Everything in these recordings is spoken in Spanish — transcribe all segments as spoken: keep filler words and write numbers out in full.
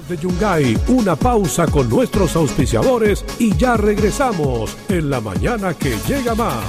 de Yungay, una pausa con nuestros auspiciadores y ya regresamos en la mañana que llega más.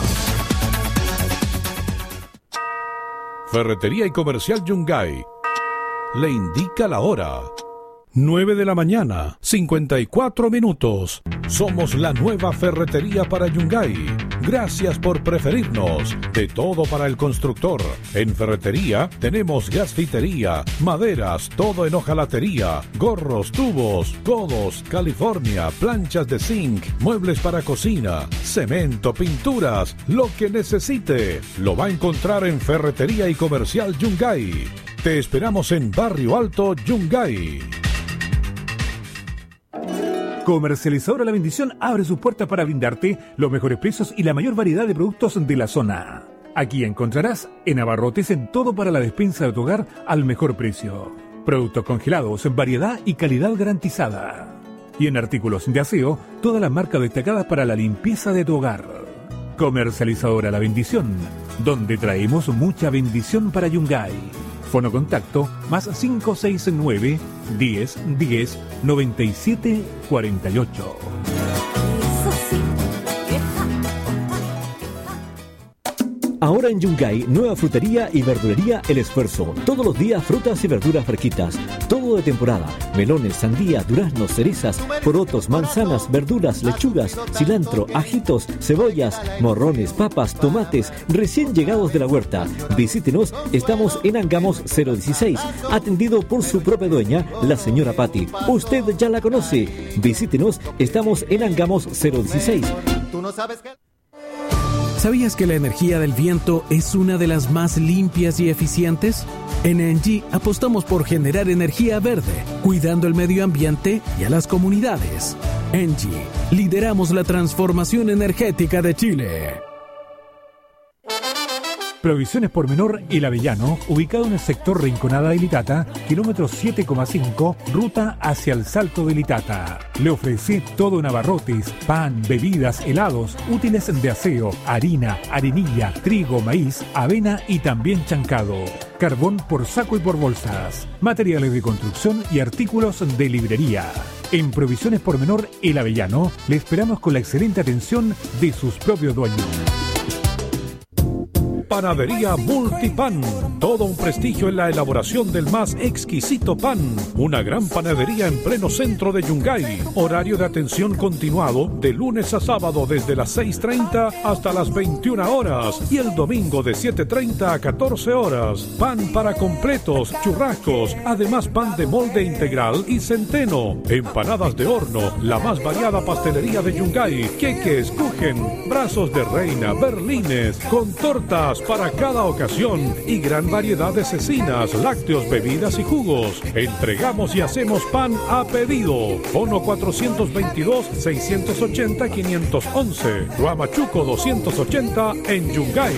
Ferretería y Comercial Yungay le indica la hora. nueve de la mañana, cincuenta y cuatro minutos. Somos la nueva ferretería para Yungay. Gracias por preferirnos. De todo para el constructor. En ferretería tenemos gasfitería, maderas, todo en hojalatería, gorros, tubos, codos, California, planchas de zinc, muebles para cocina, cemento, pinturas, lo que necesite. Lo va a encontrar en Ferretería y Comercial Yungay. Te esperamos en Barrio Alto, Yungay. Comercializadora La Bendición abre sus puertas para brindarte los mejores precios y la mayor variedad de productos de la zona. Aquí encontrarás en abarrotes en todo para la despensa de tu hogar al mejor precio. Productos congelados en variedad y calidad garantizada. Y en artículos de aseo, todas las marcas destacadas para la limpieza de tu hogar. Comercializadora La Bendición, donde traemos mucha bendición para Yungay. Fono contacto más cinco seis nueve, diez, diez, noventa y siete, cuarenta y ocho. Ahora en Yungay, nueva frutería y verdulería El Esfuerzo. Todos los días frutas y verduras fresquitas. Todo de temporada. Melones, sandía, duraznos, cerezas, porotos, manzanas, verduras, lechugas, cilantro, ajitos, cebollas, morrones, papas, tomates, recién llegados de la huerta. Visítenos, estamos en Angamos cero dieciséis, atendido por su propia dueña, la señora Patti. Usted ya la conoce. Visítenos, estamos en Angamos cero dieciséis. ¿Tú no sabes qué? ¿Sabías que la energía del viento es una de las más limpias y eficientes? En Engie apostamos por generar energía verde, cuidando el medio ambiente y a las comunidades. Engie, lideramos la transformación energética de Chile. Provisiones Pormenor El Avellano, ubicado en el sector Rinconada de Litata, kilómetro siete coma cinco, ruta hacia el Salto de Litata. Le ofrece todo en abarrotes, pan, bebidas, helados, útiles de aseo, harina, arenilla, trigo, maíz, avena y también chancado. Carbón por saco y por bolsas. Materiales de construcción y artículos de librería. En Provisiones Pormenor El Avellano, le esperamos con la excelente atención de sus propios dueños. Panadería Multipan, todo un prestigio en la elaboración del más exquisito pan. Una gran panadería en pleno centro de Yungay. Horario de atención continuado de lunes a sábado desde las seis treinta hasta las veintiuna horas y el domingo de siete treinta a catorce horas. Pan para completos, churrascos, además pan de molde integral y centeno. Empanadas de horno, la más variada pastelería de Yungay. Queques, kuchen, brazos de reina, berlines, con tortas para cada ocasión y gran variedad de cecinas, lácteos, bebidas y jugos. Entregamos y hacemos pan a pedido. Fono cuatrocientos veintidós, seiscientos ochenta, quinientos once. Huamachuco doscientos ochenta en Yungay.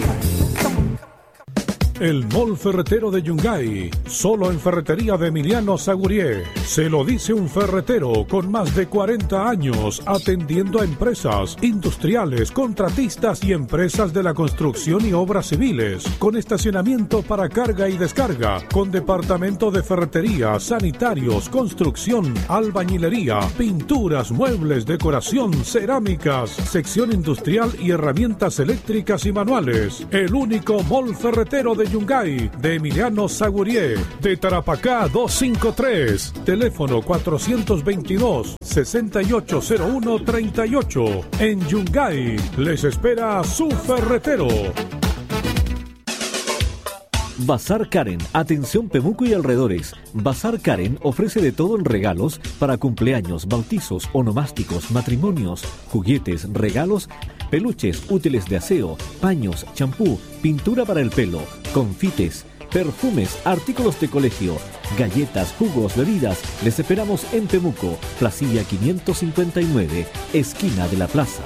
El Mall Ferretero de Yungay, solo en Ferretería de Emiliano Sagurié. Se lo dice un ferretero con más de cuarenta años atendiendo a empresas, industriales, contratistas y empresas de la construcción y obras civiles, con estacionamiento para carga y descarga, con departamento de ferretería, sanitarios, construcción, albañilería, pinturas, muebles, decoración, cerámicas, sección industrial y herramientas eléctricas y manuales. El único Mall Ferretero de Yungay, de Emiliano Sagurié, de Tarapacá doscientos cincuenta y tres, teléfono cuatrocientos veintidós, sesenta y ocho cero uno treinta y ocho. En Yungay les espera su ferretero. Bazar Karen, atención Pemuco y alrededores. Bazar Karen ofrece de todo en regalos para cumpleaños, bautizos, onomásticos, matrimonios, juguetes, regalos, peluches, útiles de aseo, paños, champú, pintura para el pelo, confites, perfumes, artículos de colegio, galletas, jugos, bebidas. Les esperamos en Pemuco, Placilla quinientos cincuenta y nueve, esquina de la plaza.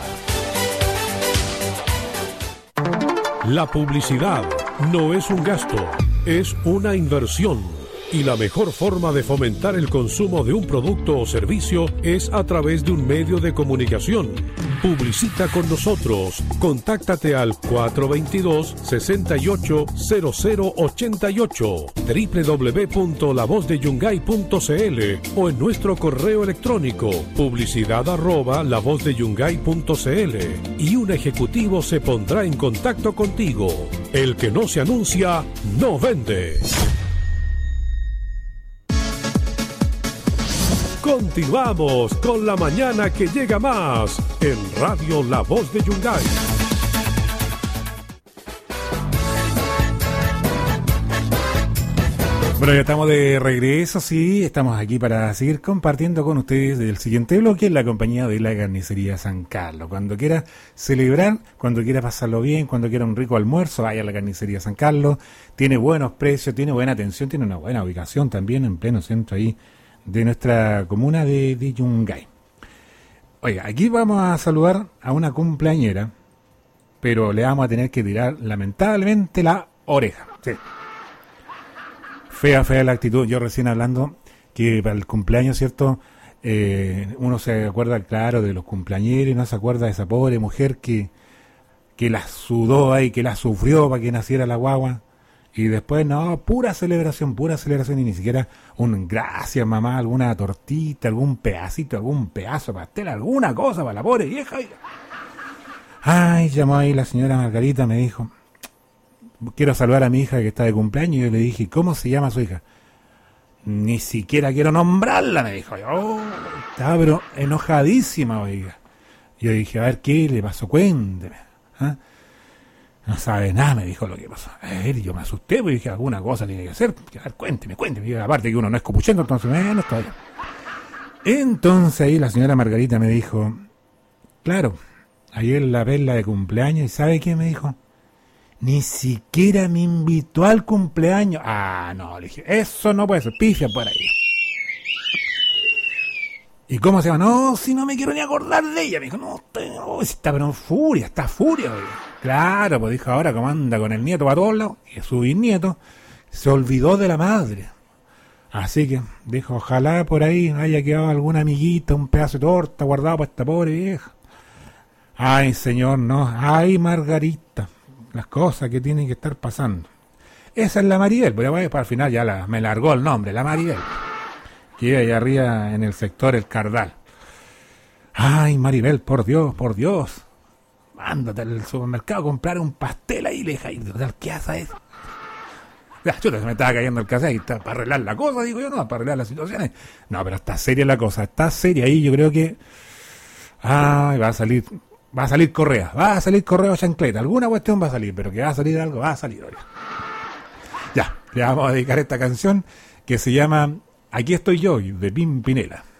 La publicidad no es un gasto, es una inversión. Y la mejor forma de fomentar el consumo de un producto o servicio es a través de un medio de comunicación. Publicita con nosotros. Contáctate al cuatro dos dos, seis ocho cero cero ocho ocho, doble u doble u doble u punto la voz de yungay punto c l o en nuestro correo electrónico publicidad arroba la voz de yungay punto c l y un ejecutivo se pondrá en contacto contigo. El que no se anuncia, no vende. Continuamos con la mañana que llega más en Radio La Voz de Yungay. Bueno, ya estamos de regreso, sí, estamos aquí para seguir compartiendo con ustedes el siguiente bloque en la compañía de la Carnicería San Carlos. Cuando quiera celebrar, cuando quiera pasarlo bien, cuando quiera un rico almuerzo, vaya a la Carnicería San Carlos. Tiene buenos precios, tiene buena atención, tiene una buena ubicación también en pleno centro ahí de nuestra comuna de, de Yungay. Oiga, aquí vamos a saludar a una cumpleañera, pero le vamos a tener que tirar lamentablemente la oreja. Sí. Fea, fea la actitud. Yo recién hablando que para el cumpleaños, ¿cierto? Eh, uno se acuerda, claro, de los cumpleañeros y no se acuerda de esa pobre mujer que, que la sudó ahí, que la sufrió para que naciera la guagua. Y después, no, pura celebración, pura celebración y ni siquiera un gracias, mamá, alguna tortita, algún pedacito, algún pedazo de pastel, alguna cosa para la pobre vieja. Ay, llamó ahí la señora Margarita, me dijo, quiero saludar a mi hija que está de cumpleaños. Y yo le dije, ¿cómo se llama su hija? Ni siquiera quiero nombrarla, me dijo. Oh, estaba pero enojadísima, oiga. Yo dije, a ver, ¿qué le pasó? Cuénteme. ¿Ah? No sabe nada, me dijo lo que pasó. A ver, yo me asusté, porque dije, alguna cosa tiene que hacer. A ver, cuénteme, cuénteme. Y aparte que uno no es copuchento, entonces, eh, no está bien. Entonces ahí la señora Margarita me dijo, claro, ayer la vela de cumpleaños, ¿y sabe qué me dijo? Ni siquiera me invitó al cumpleaños. Ah, no, le dije, eso no puede ser, pifia por ahí. ¿Y cómo se llama? No, si no me quiero ni acordar de ella. Me dijo, no, no está pero en furia, está furia. Claro, pues dijo, ahora como anda con el nieto para todos lados, y su bisnieto, se olvidó de la madre. Así que dijo, ojalá por ahí haya quedado alguna amiguita, un pedazo de torta guardado para esta pobre vieja. Ay, señor, no. Ay, Margarita, las cosas que tienen que estar pasando. Esa es la Maribel, pues ya para el final ya la, me largó el nombre, la Maribel. Que iba allá arriba en el sector El Cardal. Ay, Maribel, por Dios, por Dios. Mándate al supermercado a comprar un pastel ahí, leja. ¿Qué hace eso? Ya, chuta, se me estaba cayendo el cassette para arreglar la cosa, digo yo, no, para arreglar las situaciones. No, pero está seria la cosa, está seria ahí, yo creo que... Ay, va a salir, va a salir Correa, va a salir Correa o chancleta, alguna cuestión va a salir, pero que va a salir algo, va a salir. Oye. Ya, le vamos a dedicar esta canción que se llama Aquí estoy yo, de Pimpinela.